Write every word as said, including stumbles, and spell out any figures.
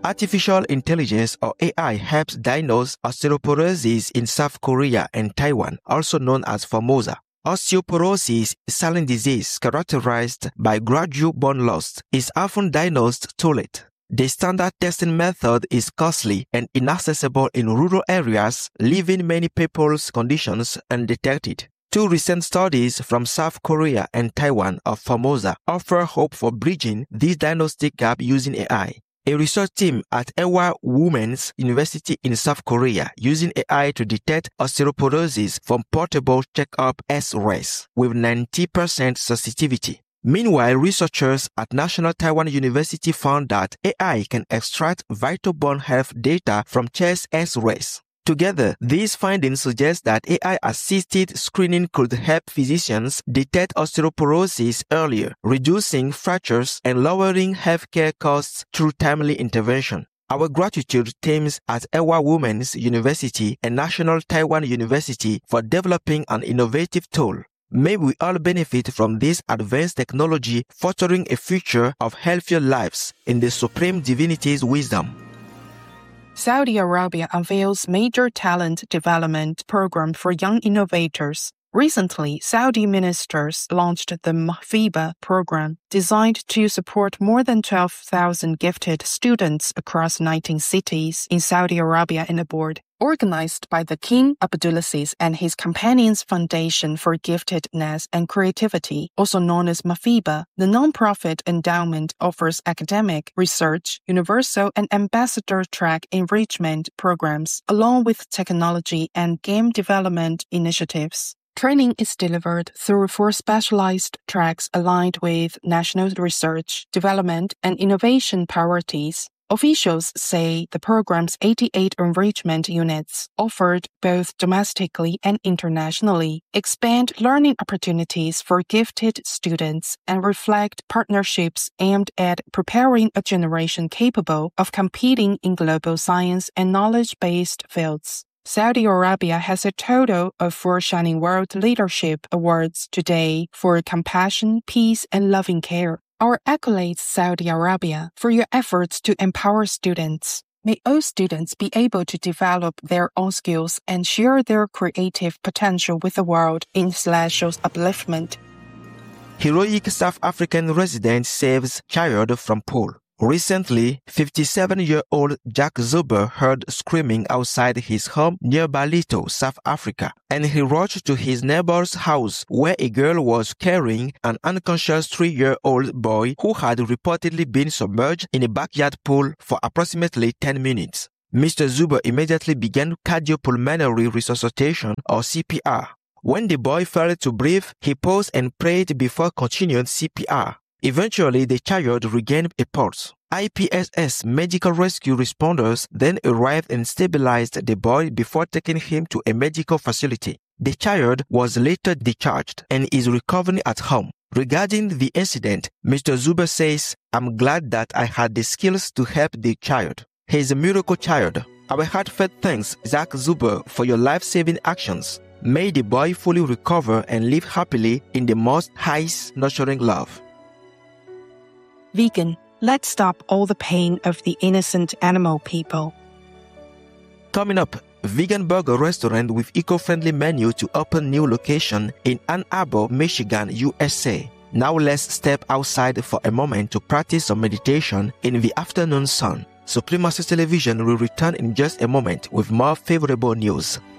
Artificial intelligence or A I helps diagnose osteoporosis in South Korea and Taiwan, also known as Formosa. Osteoporosis, a silent disease characterized by gradual bone loss, is often diagnosed too late. The standard testing method is costly and inaccessible in rural areas, leaving many people's conditions undetected. Two recent studies from South Korea and Taiwan of Formosa offer hope for bridging this diagnostic gap using A I. A research team at Ewha Women's University in South Korea using A I to detect osteoporosis from portable checkup X-rays with ninety percent sensitivity. Meanwhile, researchers at National Taiwan University found that A I can extract vital bone health data from chest X-rays. Together, these findings suggest that A I-assisted screening could help physicians detect osteoporosis earlier, reducing fractures and lowering healthcare costs through timely intervention. Our gratitude teams at Ewha Women's University and National Taiwan University for developing an innovative tool. May we all benefit from this advanced technology, fostering a future of healthier lives in the Supreme Divinity's wisdom. Saudi Arabia unveils major talent development program for young innovators. Recently, Saudi ministers launched the Mahfiba program, designed to support more than twelve thousand gifted students across nineteen cities in Saudi Arabia and abroad. Organized by the King Abdulaziz and his companions Foundation for Giftedness and Creativity, also known as Mahfiba, the nonprofit endowment offers academic, research, universal and ambassador track enrichment programs, along with technology and game development initiatives. Training is delivered through four specialized tracks aligned with national research, development, and innovation priorities. Officials say the program's eighty-eight enrichment units, offered both domestically and internationally, expand learning opportunities for gifted students and reflect partnerships aimed at preparing a generation capable of competing in global science and knowledge-based fields. Saudi Arabia has a total of four Shining World Leadership Awards today for compassion, peace, and loving care. Our accolades, Saudi Arabia, for your efforts to empower students. May all students be able to develop their own skills and share their creative potential with the world in celestial upliftment. Heroic South African resident saves child from pool. Recently, fifty-seven-year-old Jack Zuber heard screaming outside his home near Ballito, South Africa, and he rushed to his neighbor's house where a girl was carrying an unconscious three-year-old boy who had reportedly been submerged in a backyard pool for approximately ten minutes. Mister Zuber immediately began cardiopulmonary resuscitation or C P R. When the boy failed to breathe, he paused and prayed before continuing C P R. Eventually, the child regained a pulse. I P S S medical rescue responders then arrived and stabilized the boy before taking him to a medical facility. The child was later discharged and is recovering at home. Regarding the incident, Mister Zuber says, "I'm glad that I had the skills to help the child. He is a miracle child. Our heartfelt thanks, Zach Zuber, for your life-saving actions. May the boy fully recover and live happily in the Most High's nurturing love." Vegan, let's stop all the pain of the innocent animal people. Coming up, vegan burger restaurant with eco-friendly menu to open new location in Ann Arbor, Michigan, U S A. Now let's step outside for a moment to practice some meditation in the afternoon sun. Supreme Access Television will return in just a moment with more favorable news.